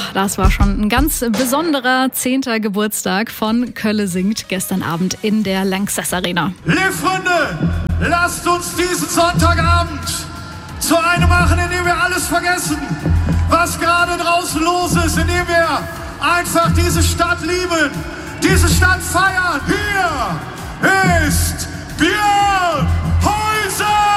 Das war schon ein ganz besonderer 10. Geburtstag von Kölle singt gestern Abend in der Lanxess Arena. Liebe Freunde, lasst uns diesen Sonntagabend zu einem machen, in dem wir alles vergessen, was gerade draußen los ist, indem wir einfach diese Stadt lieben, diese Stadt feiern. Hier ist Björn Häuser!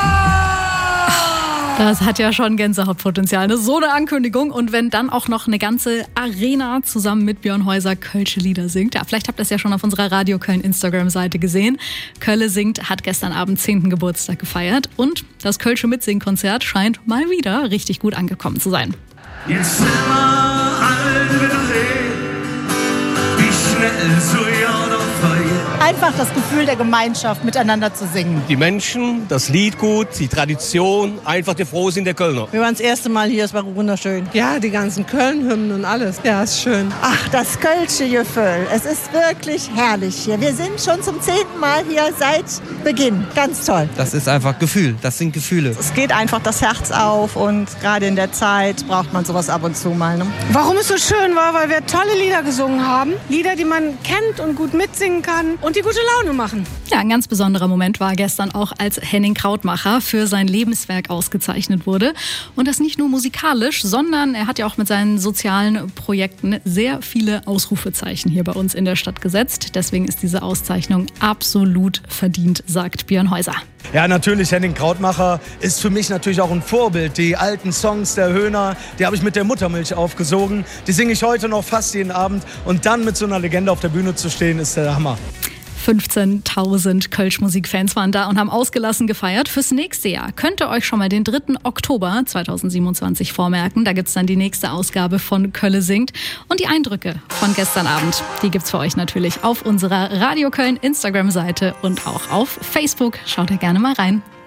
Das hat ja schon Gänsehautpotenzial, ne? So eine Ankündigung. Und wenn dann auch noch eine ganze Arena zusammen mit Björn Häuser kölsche Lieder singt. Ja, vielleicht habt ihr es ja schon auf unserer Radio Köln Instagram-Seite gesehen. Kölle singt hat gestern Abend 10. Geburtstag gefeiert. Und das kölsche Mitsingkonzert scheint mal wieder richtig gut angekommen zu sein. Jetzt sind wir alle wieder sehen, wie schnell so ja doch vergeht. Einfach das Gefühl der Gemeinschaft, miteinander zu singen. Die Menschen, das Lied gut, die Tradition, einfach der Frohsinn der Kölner. Wir waren das erste Mal hier, es war wunderschön. Ja, die ganzen Köln-Hymnen und alles. Ja, ist schön. Ach, das kölsche Gefühl. Es ist wirklich herrlich hier. Wir sind schon zum 10. Mal hier seit Beginn. Ganz toll. Das ist einfach Gefühl. Das sind Gefühle. Es geht einfach das Herz auf und gerade in der Zeit braucht man sowas ab und zu mal. Ne? Warum es so schön war, weil wir tolle Lieder gesungen haben. Lieder, die man kennt und gut mitsingen kann und die gute Laune machen. Ja, ein ganz besonderer Moment war gestern auch, als Henning Krautmacher für sein Lebenswerk ausgezeichnet wurde. Und das nicht nur musikalisch, sondern er hat ja auch mit seinen sozialen Projekten sehr viele Ausrufezeichen hier bei uns in der Stadt gesetzt. Deswegen ist diese Auszeichnung absolut verdient, sagt Björn Häuser. Ja, natürlich, Henning Krautmacher ist für mich natürlich auch ein Vorbild. Die alten Songs der Höhner, die habe ich mit der Muttermilch aufgesogen. Die singe ich heute noch fast jeden Abend. Und dann mit so einer Legende auf der Bühne zu stehen, ist der Hammer. 15.000 Kölsch-Musikfans waren da und haben ausgelassen gefeiert. Fürs nächste Jahr könnt ihr euch schon mal den 3. Oktober 2027 vormerken. Da gibt's dann die nächste Ausgabe von Kölle singt. Und die Eindrücke von gestern Abend, die gibt's für euch natürlich auf unserer Radio Köln Instagram-Seite und auch auf Facebook. Schaut da gerne mal rein.